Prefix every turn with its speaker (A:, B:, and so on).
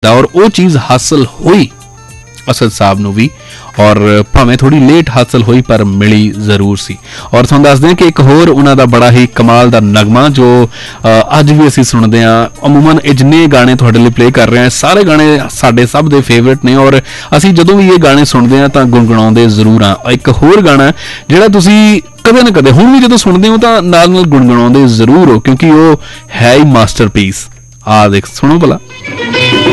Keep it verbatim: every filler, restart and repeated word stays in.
A: ਕੀਤਾ और वो चीज़ हासिल हुई असद साहब नूं भी, और भावें थोड़ी लेट हासिल हुई पर मिली जरूर सी। और तुहानूं दस दें कि एक होर उन्हां दा बड़ा ही कमाल दा नगमा जो अज भी असीं सुणदे हां। अमूमन ये जिन्ने गाने तुहाडे लई प्ले कर रहे हैं सारे गाने साडे सब दे फेवरेट ने, और असीं जदों भी ये गाने सुणदे हां तां गुणगुणाउंदे जरूर हां। एक होर गाना जिहड़ा तुसीं कदे ना कदे हुण भी जदों सुणदे हो तां नाल नाल गुणगुणाउंदे जरूर हो, क्योंकि वो है ही मास्टरपीस। आ देख सुणो भला।